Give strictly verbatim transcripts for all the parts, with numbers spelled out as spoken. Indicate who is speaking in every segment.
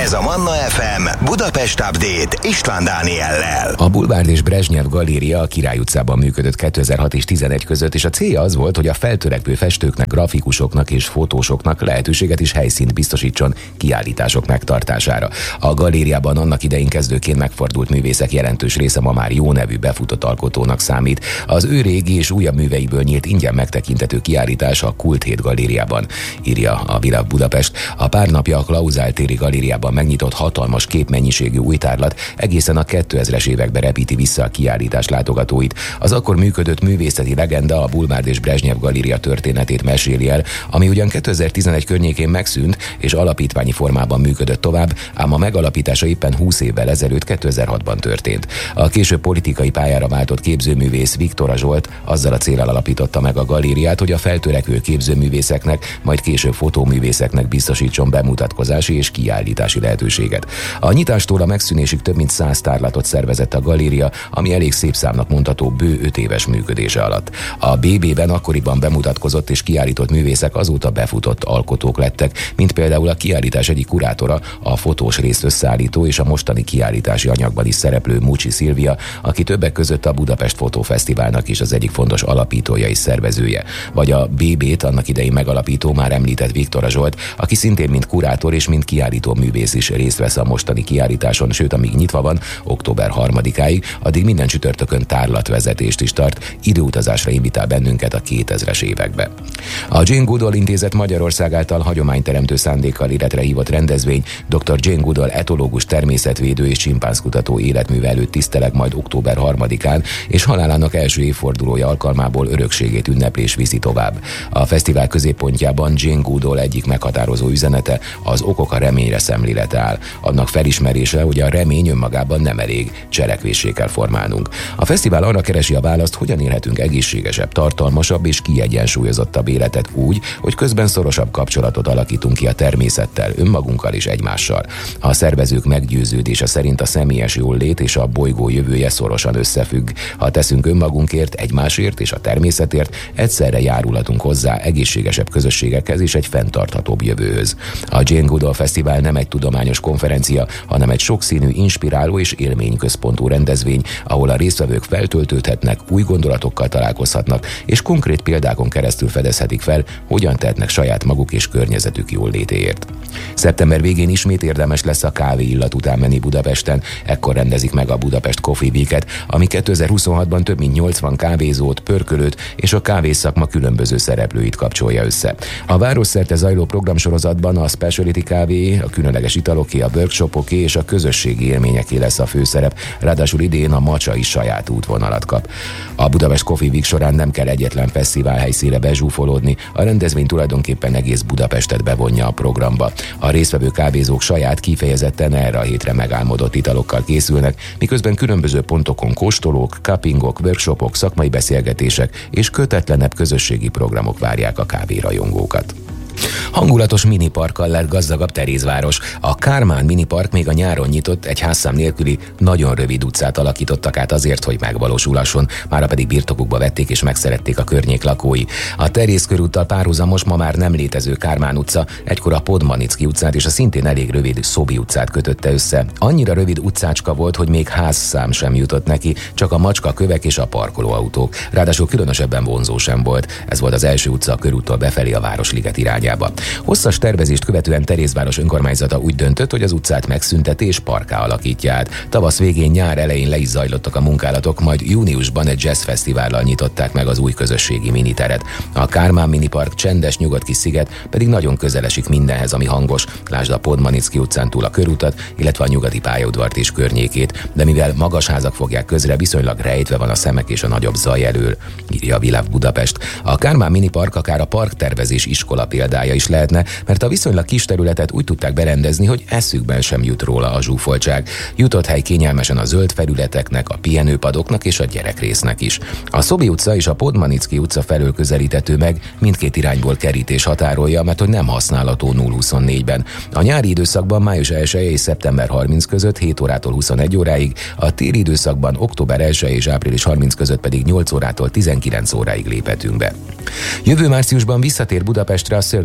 Speaker 1: Ez a Manna ef em Budapest Update István Dániellel.
Speaker 2: A Bulvárd és Brezsnyev galéria a Király utcában működött kétezer-hat és tizenegy között, és a célja az volt, hogy a feltörekvő festőknek, grafikusoknak és fotósoknak lehetőséget és helyszínt biztosítson kiállítások megtartására. A galériában annak idején kezdőként megfordult művészek jelentős része ma már jó nevű befutott alkotónak számít. Az ő régi és újabb műveiből nyílt ingyen megtekintető kiállítás a Kult hét galériában, írja a Világ Budapest. A pár napja a Klauzál téri galériában megnyitott hatalmas képmennyiségű új tárlat egészen a kétezres évekbe repíti vissza a kiállítás látogatóit. Az akkor működött művészeti legenda a Bulvárd és Brezsnyev galéria történetét meséli el, ami ugyan kétezer-tizenegy környékén megszűnt és alapítványi formában működött tovább, ám a megalapítása éppen húsz évvel ezelőtt kétezer-hatban történt. A később politikai pályára váltott képzőművész Viktora Zsolt azzal a céllal alapította meg a galériát, hogy a feltörekvő képzőművészeknek, majd később fotóművészeknek biztosítson bemutatkozási és kiállítási lehetőséget. A nyitástól a megszűnésig több mint száz tárlatot szervezett a galéria, ami elég szép számnak mondható bő öt éves működése alatt. A bé bé-ben akkoriban bemutatkozott és kiállított művészek azóta befutott alkotók lettek, mint például a kiállítás egyik kurátora, a fotós részt összeállító és a mostani kiállítási anyagban is szereplő Mucsi Szilvia, aki többek között a Budapest Fotófesztiválnak is az egyik fontos alapítója és szervezője. Vagy a bé bét annak idején megalapító, már említett Viktora Zsolt, aki szintén mint kurátor és mint kiállító művész is részt vesz a mostani kiállításon, sőt, amíg nyitva van, október harmadikáig, addig minden csütörtökön tárlatvezetést is tart, időutazásra invitál bennünket a kétezres évekbe. A Jane Goodall Intézet Magyarország által hagyományteremtő szándékkal életre hívott rendezvény doktor Jane Goodall etológus, természetvédő és csimpánzkutató életműve előtt tiszteleg majd október harmadikán, és halálának első évfordulója alkalmából örökségét ünneplés viszi tovább. A fesztivál középpontjában Jane Goodall egyik meghatározó üzenete, az okok a reményre szemlélete áll. Annak felismerése, hogy a remény önmagában nem elég, cselekvéssé kell formálnunk. A fesztivál arra keresi a választ, hogyan élhetünk egészségesebb, tartalmasabb és kiegyensúlyozottabb életet úgy, hogy közben szorosabb kapcsolatot alakítunk ki a természettel, önmagunkkal és egymással. A szervezők meggyőződése szerint a személyes jólét és a bolygó jövője szorosan összefügg. Ha teszünk önmagunkért, egymásért és a természetért, egyszerre járulhatunk hozzá egészségesebb közösségekhez és egy fenntarthatóbb jövőhöz. A Jane Goodall Fesztivál nem egy tudományos konferencia, hanem egy sokszínű, inspiráló és élményközpontú rendezvény, ahol a résztvevők feltöltődhetnek, új gondolatokkal találkozhatnak, és konkrét példákon keresztül fedezhetik fel, hogyan tehetnek saját maguk és környezetük jól létéért. Szeptember végén ismét érdemes lesz a kávé illat után menni Budapesten, ekkor rendezik meg a Budapest Coffee Week-et, ami kétezer-huszonhatban több mint nyolcvan kávézót, pörkölőt és a kávészakma különböző szereplőit kapcsolja össze. A városszerte zajló programsorozatban a specialty kávé, a különleges italoké, a workshopoké és a közösségi élményeké lesz a főszerep, ráadásul idén a macsa is saját útvonalat kap. A Budapest Coffee Week során nem kell egyetlen fesztivál helyszínre bezsúfolódni, a rendezvény tulajdonképpen egész Budapestet bevonja a programba. A résztvevő kávézók saját, kifejezetten erre a hétre megálmodott italokkal készülnek, miközben különböző pontokon kóstolók, cuppingok, workshopok, szakmai beszélgetések és kötetlenebb közösségi programok várják a kávérajongókat. Hangulatos miniparkkal lett gazdagabb Terézváros. A Kármán minipark még a nyáron nyitott, egy házszám nélküli, nagyon rövid utcát alakítottak át azért, hogy megvalósulasson, mára pedig birtokukba vették és megszerették a környék lakói. A Teréz körúttal párhuzamos, ma már nem létező Kármán utca egykor a Podmanicki utcát és a szintén elég rövid Szobi utcát kötötte össze. Annyira rövid utcácska volt, hogy még házszám sem jutott neki, csak a macska kövek és a parkolóautók. Ráadásul különösebben vonzó sem volt. Ez volt az első utca a körúttól befelé a Városliget irányába. Hosszas tervezést követően Terézváros önkormányzata úgy döntött, hogy az utcát megszünteti és parkká alakítja át. Tavasz végén, nyár elején le is zajlottak a munkálatok, majd júniusban egy jazzfesztivállal nyitották meg az új közösségi miniteret. A Kármán minipark csendes, nyugodt kis sziget pedig nagyon közel esik mindenhez, ami hangos. Lásd a Podmanicki utcán túl a körutat, illetve a nyugati pályaudvart és környékét, de mivel magas házak fogják közre, viszonylag rejtve van a szemek és a nagyobb zaj elől, írja a Világ Budapest. A Kármán minipark akár a parktervezés iskola példája is lehetne, mert a viszonylag kis területet úgy tudták berendezni, hogy eszükben sem jut róla a zsúfoltság. Jutott hely kényelmesen a zöld felületeknek, a pihenőpadoknak és a gyerekrésznek is. A Szobi utca és a Podmanicki utca felől közelítető meg, mindkét irányból kerítés határolja, mert hogy nem használható nulla huszonnégyben. A nyári időszakban május elseje és szeptember harminc között hét órától huszonegy óráig, a téli időszakban október elseje és április harminc között pedig nyolc órától tizenkilenc óráig léphetünk be. Jövő márciusban visszatér Budapestre a Cirque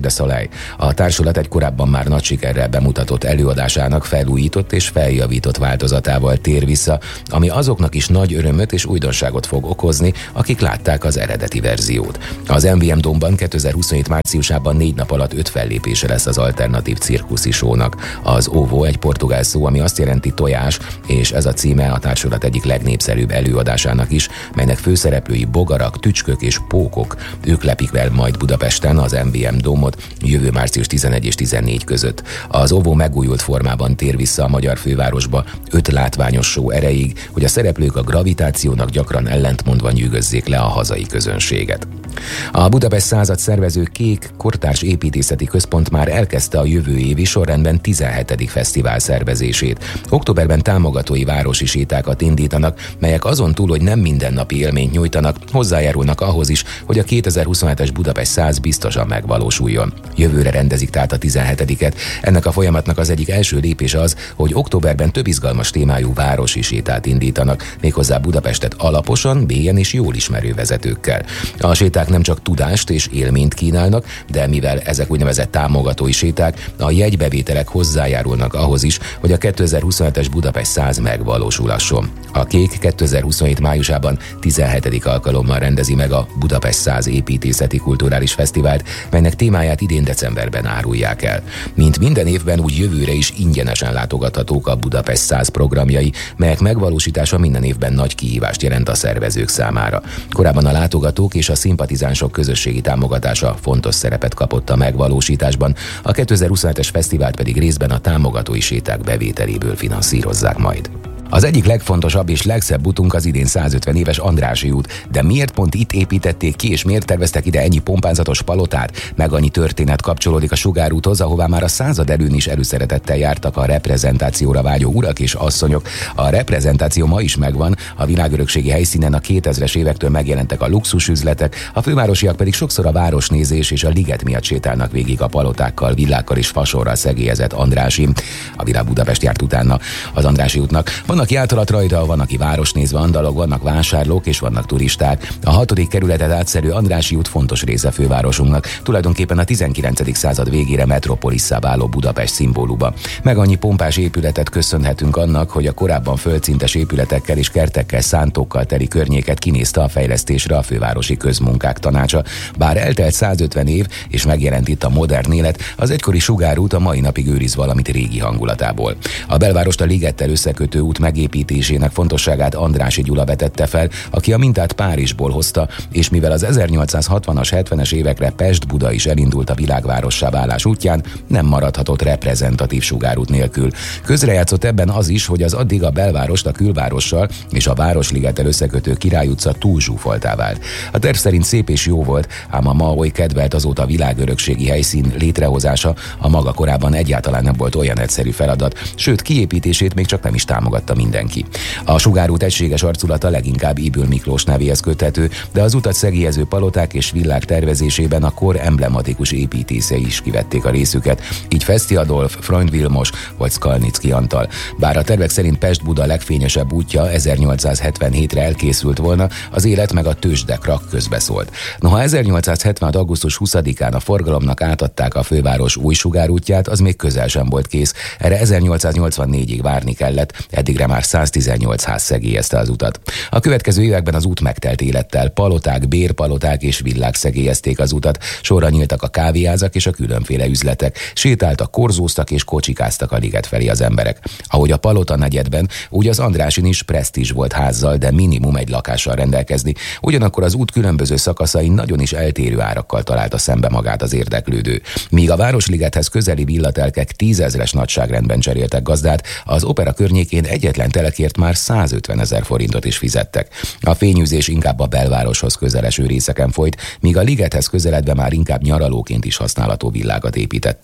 Speaker 2: de Soleil. A társulat egy korábban már nagy sikerrel bemutatott előadásának felújított és feljavított változatával tér vissza, ami azoknak is nagy örömöt és újdonságot fog okozni, akik látták az eredeti verziót. Az em vé em Domban kétezer-huszonhét márciusában négy nap alatt öt fellépése lesz az alternatív cirkuszi show-nak. Az Ovo egy portugál szó, ami azt jelenti tojás, és ez a címe a társulat egyik legnépszerűbb előadásának is, melynek főszereplői bogarak, tücskök és pókok. Ők lepik el majd Budapesten az em vé em Domot jövő március tizenegy és tizennégy között. Az Ovo megújult formában tér vissza a magyar fővárosba öt látványos show erejéig, hogy a szereplők a gravitációnak gyakran ellentmondva nyűgözzék le a hazai közönséget. A Budapest század szervező Kék Kortárs Építészeti Központ már elkezdte a jövő évi sorrendben tizenhetedik fesztivál szervezését. Októberben támogatói városi sétákat indítanak, melyek azon túl, hogy nem mindennapi élményt nyújtanak, hozzájárulnak ahhoz is, hogy a kétezer-huszonhetes Budapest száz biztosan megvalósuljon. Jövőre rendezik tehát a tizenhetediket. Ennek a folyamatnak az egyik első lépés az, hogy októberben több izgalmas témájú városi sétát indítanak, méghozzá Budapestet alaposan, mélyen és jól ismerő vezetőkkel. A séták nem csak tudást és élményt kínálnak, de mivel ezek úgynevezett támogatói séták, a jegybevételek hozzájárulnak ahhoz is, hogy a kétezer-huszonhetes Budapest száz megvalósulhasson. A Kék kétezer-huszonhét májusában tizenhetedik alkalommal rendezi meg a Budapest száz építészeti kulturális fesztivált, melynek témáját idén decemberben árulják el. Mint minden évben, úgy jövőre is ingyenesen látogathatók a Budapest száz programjai, melyek megvalósítása minden évben nagy kihívást jelent a szervezők számára. Korábban a látogatók és a szimpatizánsok közösségi támogatása fontos szerepet kapott a megvalósításban, a kétezer-huszonhetes fesztivált pedig részben a támogatói séták bevételéből finanszírozzák majd. Az egyik legfontosabb és legszebb utunk az idén százötven éves Andrássy út, de miért pont itt építették ki, és miért terveztek ide ennyi pompázatos palotát? Meg annyi történet kapcsolódik a Sugárúthoz, ahová már a század előn is előszeretettel jártak a reprezentációra vágyó urak és asszonyok. A reprezentáció ma is megvan, a világörökségi helyszínen a kétezres évektől megjelentek a luxusüzletek, a fővárosiak pedig sokszor a városnézés és a liget miatt sétálnak végig a palotákkal, villákkal és fasorral szegélyezett Andrássyn. A Világ Budapest járt utána az Andrássy útnak. Van, aki átaladt rajta, van, aki városnézve andalog, vannak vásárlók és vannak turisták. A hatodik kerületet átszerű Andrássy út fontos része fővárosunknak, tulajdonképpen a tizenkilencedik század végére metropolisszá váló Budapest szimbóluma. Meg annyi pompás épületet köszönhetünk annak, hogy a korábban földszintes épületekkel és kertekkel, szántókkal teli környéket kinézte a fejlesztésre a fővárosi közmunkák tanácsa. Bár eltelt százötven év és megjelent itt a modern élet, az egykori Sugárút a mai napig őriz valamit régi hangulatából. A belvárost a ligettel összekötő út megépítésének fontosságát Andrássy Gyula vetette fel, aki a mintát Párizsból hozta, és mivel az ezernyolcszázhatvanas, hetvenes évekre Pest-Buda is elindult a világvárossá válás útján, nem maradhatott reprezentatív Sugárút nélkül. Közrejátszott ebben az is, hogy az addig a belvárost a külvárossal és a Városligettel összekötő Király utca túl zsúfoltá vált. A terv szerint szép és jó volt, ám a ma oly kedvelt azóta világörökségi helyszín létrehozása a maga korában egyáltalán nem volt olyan egyszerű feladat, sőt kiépítését még csak nem is támogatta mindenki. A Sugárút egységes arculata leginkább Ybl Miklós nevéhez köthető, de az utat szegélyező paloták és villák tervezésében a kor emblematikus építészei is kivették a részüket, így Feszti Adolf, Freund Vilmos vagy Skalnicki Antal. Bár a tervek szerint Pest-Buda legfényesebb útja ezernyolcszázhetvenhétre elkészült volna, az élet meg a tőzsde krak közbeszólt. Noha ezernyolcszázhetvenhat augusztus huszadikán a forgalomnak átadták a főváros új sugárútját, az még közel sem volt kész. Erre ezernyolcszáznyolcvannégyig várni kellett, eddigre már száztizennyolc ház szegélyezte az utat. A következő években az út megtelt élettel, paloták, bérpaloták és villák szegélyezték az utat, sorra nyíltak a kávéházak és a különféle üzletek, sétáltak, korzóztak és kocsikáztak a liget felé az emberek. Ahogy a Palota negyedben, úgy az Andrássyn is presztízs volt házzal, de minimum egy lakással rendelkezni. Ugyanakkor az út különböző szakaszain nagyon is eltérő árakkal találta szembe magát az érdeklődő. Míg a Városligethez közeli villatelkek tízezres nagyságrendben cseréltek gazdát, az opera környékén egyetlen telekért már százötvenezer forintot is fizettek. A fényűzés inkább a belvároshoz közeleső részeken folyt, míg a ligethez közeledve már inkább nyaralóként is használható villákat építettek.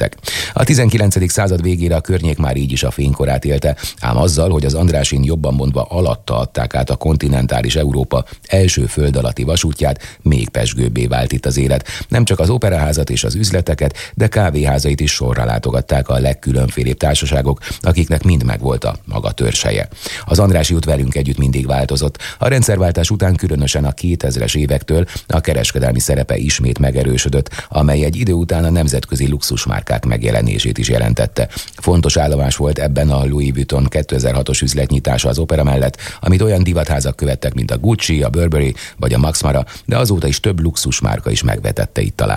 Speaker 2: A tizenkilencedik század végére a környék már így is a fénykorát élte, ám azzal, hogy az Andrássyn jobban mondva alatta adták át a kontinentális Európa első föld alatti vasútját, még pezsgőbbé vált itt az élet. Nem csak az operaházat és az üzleteket, de kávéházait is sorra látogatták a legkülönfélébb társaságok, akiknek mind megvolt a maga törzshelye. Az Andrássy út velünk együtt mindig változott. A rendszerváltás után különösen a kétezres évektől a kereskedelmi szerepe ismét megerősödött, amely egy idő után a nemzetközi luxusmárkák megjelenését is jelentette. Fontos állomás volt ebben a Louis Vuitton kétezer-hatos üzletnyitása az opera mellett, amit olyan divatházak követtek, mint a Gucci, a Burberry vagy a Max Mara, de azóta is több luxusmárka is megvetette itt talán.